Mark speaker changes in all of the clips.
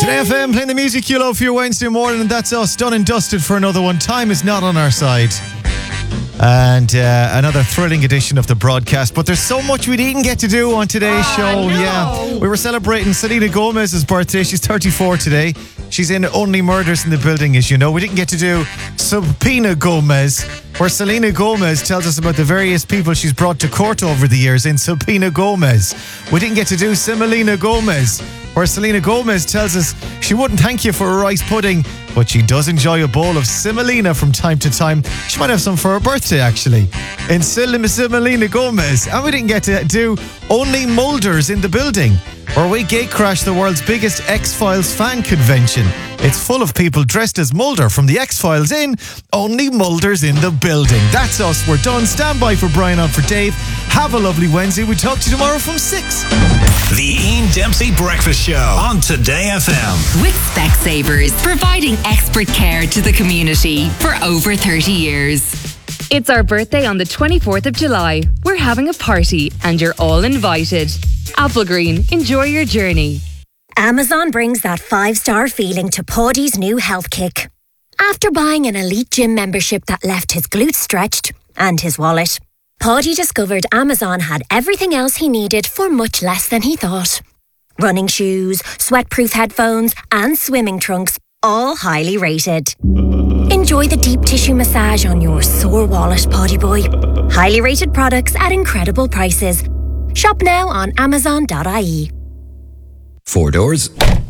Speaker 1: Today FM playing the music you love for your Wednesday morning, and that's us done and dusted for another one. Time is not on our side. And another thrilling edition of the broadcast. But there's so much we didn't get to do on today's show.
Speaker 2: No.
Speaker 1: Yeah, we were celebrating Selena Gomez's birthday. She's 34 today. She's in Only Murders in the Building, as you know. We didn't get to do Subpoena Gomez, where Selena Gomez tells us about the various people she's brought to court over the years in Subpoena Gomez. We didn't get to do Semolina Gomez, where Selena Gomez tells us she wouldn't thank you for a rice pudding, but she does enjoy a bowl of semolina from time to time. She might have some for her birthday, actually. In Semolina Gomez. And we didn't get to do Only Moulders in the Building, where we gatecrash the world's biggest X-Files fan convention. It's full of people dressed as Mulder from the X-Files in Only Moulders in the Building. That's us. We're done. Stand by for Brian on for Dave. Have a lovely Wednesday. We talk to you tomorrow from 6.
Speaker 3: The Ian Dempsey Breakfast Show on Today FM.
Speaker 4: With Specsavers, providing expert care to the community for over 30 years.
Speaker 5: It's our birthday on the 24th of July. We're having a party and you're all invited. Applegreen, enjoy your journey.
Speaker 6: Amazon brings that 5-star feeling to Paddy's new health kick. After buying an elite gym membership that left his glutes stretched and his wallet, Paddy discovered Amazon had everything else he needed for much less than he thought. Running shoes, sweatproof headphones and swimming trunks, all highly rated. Enjoy the deep tissue massage on your sore wallet, Paddy boy. Highly rated products at incredible prices. Shop now on Amazon.ie.
Speaker 7: 4 doors.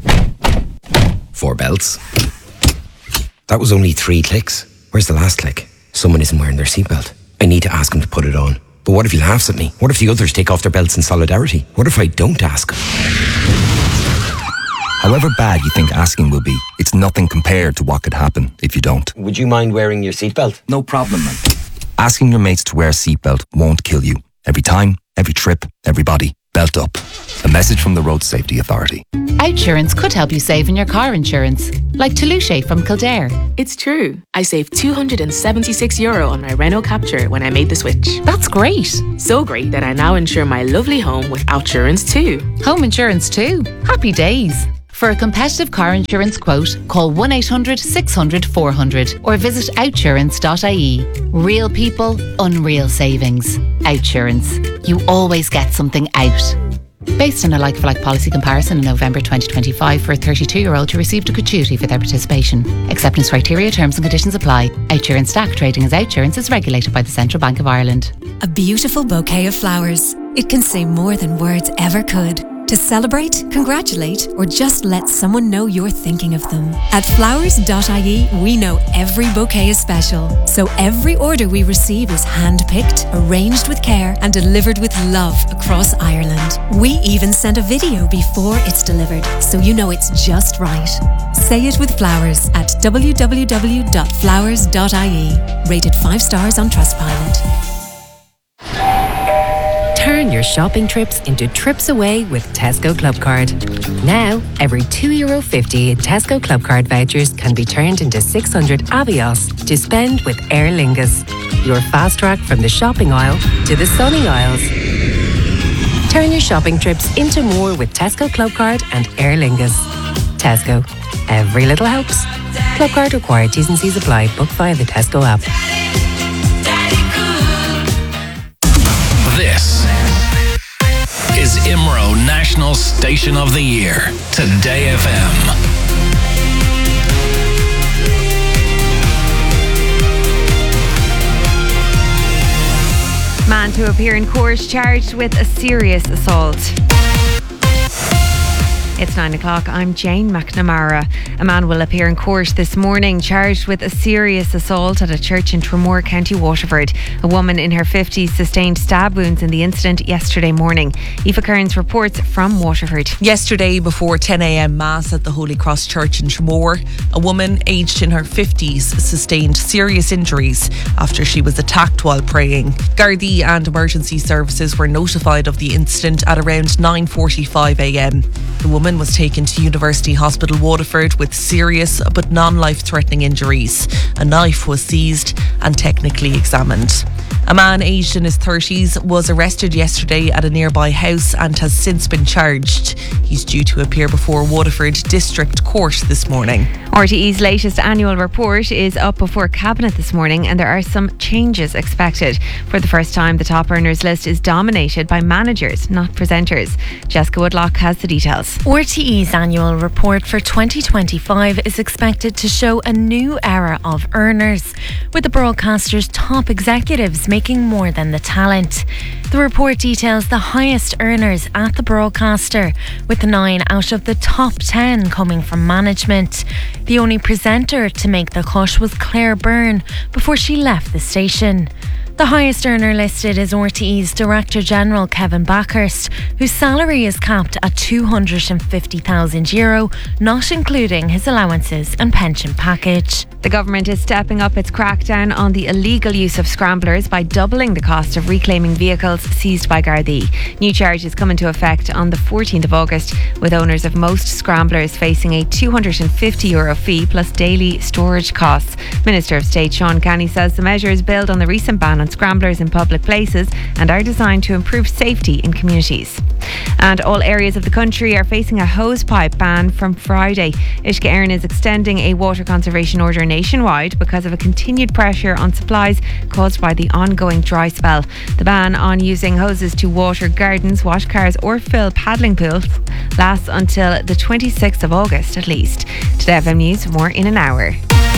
Speaker 7: 4 belts. That was only 3 clicks. Where's the last click? Someone isn't wearing their seatbelt. I need to ask him to put it on. But what if he laughs at me? What if the others take off their belts in solidarity? What if I don't ask him?
Speaker 8: However bad you think asking will be, it's nothing compared to what could happen if you don't.
Speaker 7: Would you mind wearing your seatbelt?
Speaker 8: No problem, man. Asking your mates to wear a seatbelt won't kill you. Every time, every trip, everybody, belt up. A message from the Road Safety Authority.
Speaker 9: Outsurance could help you save in your car insurance. Like Toulouse from Kildare.
Speaker 10: It's true. I saved €276 on my Renault Capture when I made the switch.
Speaker 9: That's great.
Speaker 10: So great that I now insure my lovely home with Outsurance too.
Speaker 9: Home insurance too. Happy days. For a competitive car insurance quote, call 1-800-600-400 or visit outsurance.ie. Real people, unreal savings. Outsurance. You always get something out. Based on a like-for-like policy comparison in November 2025 for a 32-year-old who received a gratuity for their participation. Acceptance criteria, terms and conditions apply. Outsurance Stack trading as Outsurance is regulated by the Central Bank of Ireland.
Speaker 11: A beautiful bouquet of flowers. It can say more than words ever could. To celebrate, congratulate, or just let someone know you're thinking of them. At flowers.ie, we know every bouquet is special. So every order we receive is hand-picked, arranged with care, and delivered with love across Ireland. We even send a video before it's delivered, so you know it's just right. Say it with flowers at www.flowers.ie. Rated 5 stars on Trustpilot.
Speaker 12: Turn your shopping trips into trips away with Tesco Clubcard. Now, every €2.50 in Tesco Clubcard vouchers can be turned into 600 Avios to spend with Aer Lingus. Your fast track from the shopping aisle to the sunny aisles. Turn your shopping trips into more with Tesco Clubcard and Aer Lingus. Tesco. Every little helps. Clubcard required. T's and C's apply. Book via the Tesco app.
Speaker 3: This is IMRO National Station of the Year. Today FM.
Speaker 5: Man to appear in court charged with a serious assault. It's 9 o'clock. I'm Jane McNamara. A man will appear in court this morning charged with a serious assault at a church in Tramore, County Waterford. A woman in her 50s sustained stab wounds in the incident yesterday morning. Aoife Kearns reports from Waterford.
Speaker 13: Yesterday, before 10 a.m. Mass at the Holy Cross Church in Tramore, a woman aged in her 50s sustained serious injuries after she was attacked while praying. Gardaí and emergency services were notified of the incident at around 9:45 a.m. The woman was taken to University Hospital Waterford with serious but non-life-threatening injuries. A knife was seized and technically examined. A man aged in his 30s was arrested yesterday at a nearby house and has since been charged. He's due to appear before Waterford District Court this morning.
Speaker 5: RTE's latest annual report is up before Cabinet this morning, and there are some changes expected. For the first time, the top earners list is dominated by managers, not presenters. Jessica Woodlock has the details.
Speaker 2: RTE's annual report for 2025 is expected to show a new era of earners, with the broadcaster's top executives making more than the talent. The report details the highest earners at the broadcaster, with 9 out of the top 10 coming from management. The only presenter to make the cut was Claire Byrne before she left the station. The highest earner listed is RTE's Director General Kevin Backhurst, whose salary is capped at €250,000, not including his allowances and pension package.
Speaker 5: The government is stepping up its crackdown on the illegal use of scramblers by doubling the cost of reclaiming vehicles seized by Gardaí. New charges come into effect on the 14th of August, with owners of most scramblers facing a €250 fee plus daily storage costs. Minister of State Sean Canny says the measures build on the recent ban on scramblers in public places and are designed to improve safety in communities. And all areas of the country are facing a hosepipe ban from Friday. Uisce Éireann is extending a water conservation order nationwide because of a continued pressure on supplies caused by the ongoing dry spell. The ban on using hoses to water gardens, wash cars or fill paddling pools lasts until the 26th of August at least. Today FM News, more in an hour.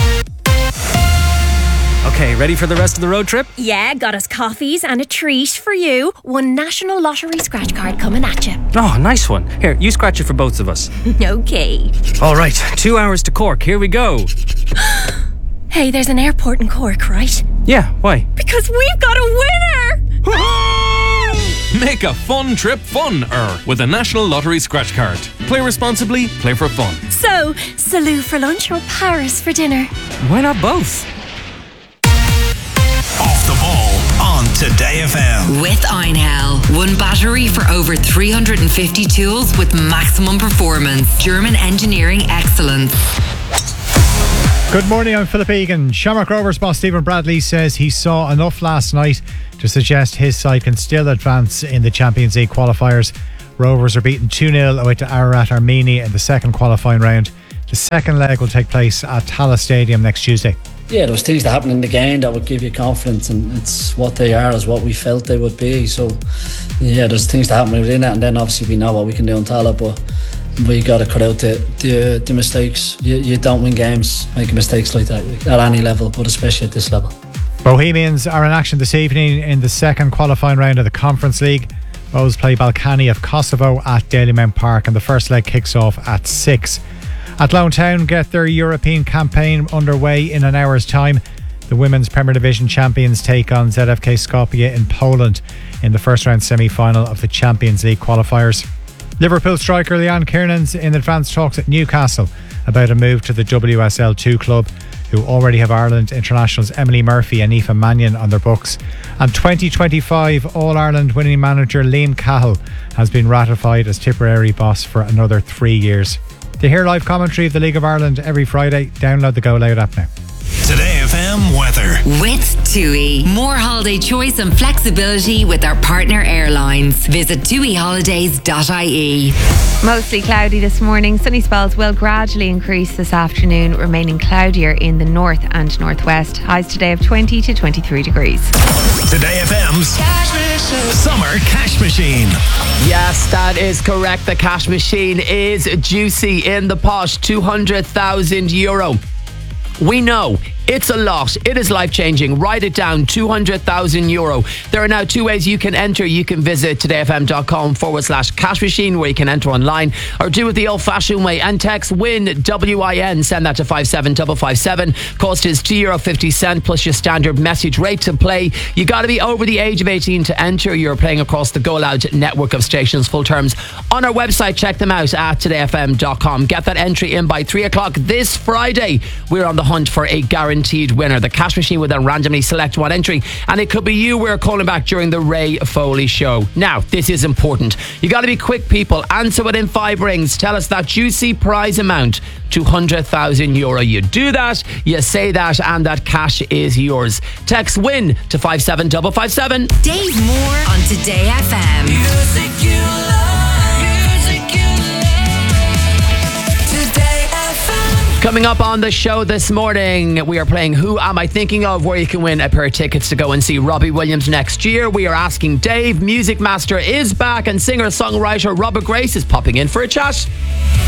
Speaker 14: Okay, ready for the rest of the road trip?
Speaker 6: Yeah, got us coffees and a treat for you. One National Lottery scratch card coming at you.
Speaker 14: Oh, nice one. Here, you scratch it for both of us.
Speaker 6: Okay.
Speaker 14: All right, 2 hours to Cork. Here we go.
Speaker 6: Hey, there's an airport in Cork, right?
Speaker 14: Yeah, why?
Speaker 6: Because we've got a winner!
Speaker 15: Make a fun trip fun-er with a National Lottery scratch card. Play responsibly, play for fun.
Speaker 6: So, Salou for lunch or Paris for dinner?
Speaker 14: Why not both?
Speaker 3: Off the ball on Today FM.
Speaker 4: With Einhell. One battery for over 350 tools with maximum performance. German engineering excellence.
Speaker 1: Good morning, I'm Philip Egan. Shamrock Rovers boss Stephen Bradley says he saw enough last night to suggest his side can still advance in the Champions League qualifiers. Rovers are beaten 2-0 away to Ararat Armenia in the second qualifying round. The second leg will take place at Tallaght Stadium next Tuesday.
Speaker 16: Yeah, there was things that happened in the game that would give you confidence, and it's what they are is what we felt they would be. So yeah, there's things that happen within that, and then obviously we know what we can do in Tallaght, but we got to cut out the mistakes. You don't win games making mistakes like that at any level, but especially at this level.
Speaker 1: Bohemians are in action this evening in the second qualifying round of the Conference League. Bohs play Balkany of Kosovo at Dalymount Park, and the first leg kicks off at 6. Athlone Town get their European campaign underway in an hour's time. The Women's Premier Division champions take on ZFK Skopje in Poland in the first round semi-final of the Champions League qualifiers. Liverpool striker Leanne Kiernan's in advanced talks at Newcastle about a move to the WSL 2 club, who already have Ireland internationals Emily Murphy and Aoife Mannion on their books. And 2025 All-Ireland winning manager Liam Cahill has been ratified as Tipperary boss for another 3 years. To hear live commentary of the League of Ireland every Friday, download the Go Loud app now.
Speaker 3: Today FM weather.
Speaker 4: With TUI. More holiday choice and flexibility with our partner airlines. Visit tuiholidays.ie.
Speaker 5: Mostly cloudy this morning. Sunny spells will gradually increase this afternoon, remaining cloudier in the north and northwest. Highs today of 20 to 23 degrees.
Speaker 3: Today FM's Summer Cash Machine.
Speaker 17: Yes, that is correct. The cash machine is juicy in the pot. €200,000. We know it's a lot. It is life-changing. Write it down, €200,000. There are now 2 ways you can enter. You can visit todayfm.com/cash machine, where you can enter online, or do it the old-fashioned way and text WIN, WIN. Send that to 57557. Cost is €2.50 plus your standard message rate to play. You got to be over the age of 18 to enter. You're playing across the Go Loud network of stations. Full terms on our website. Check them out at todayfm.com. Get that entry in by 3 o'clock this Friday. We're on the hunt for a guaranteed guaranteed winner. The cash machine will then randomly select one entry, and it could be you we're calling back during the Ray Foley Show. Now, this is important. You got to be quick, people. Answer within 5 rings. Tell us that juicy prize amount, €200,000. You do that, you say that, and that cash is yours. Text WIN to 57557.
Speaker 4: Dave Moore on Today FM.
Speaker 18: Music you love, music you love. Today FM.
Speaker 17: Coming up on the show this morning, we are playing Who Am I Thinking Of, where you can win a pair of tickets to go and see Robbie Williams next year. We are asking Dave. Music Master is back, and singer-songwriter Robert Grace is popping in for a chat.